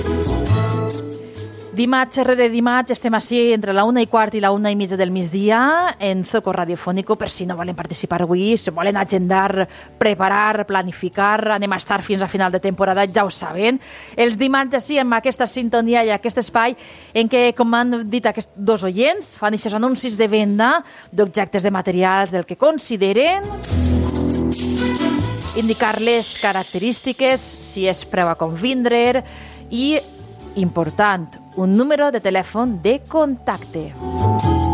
Dimarts rere dimarts estem així entre la 1:15 i la 1:30 del migdia en Zoco Radiofónico, per si no volen participar avui, si volen agendar, preparar, planificar, anem a estar fins a final de temporada, ja ho saben. Els dimarts així, amb aquesta sintonia i aquest espai en què, com han dit aquests dos oients, fan aquests anuncis de venda d'objectes de materials del que consideren, indicar les característiques, si és preu a convindre i, important, un número de telèfon de contacte.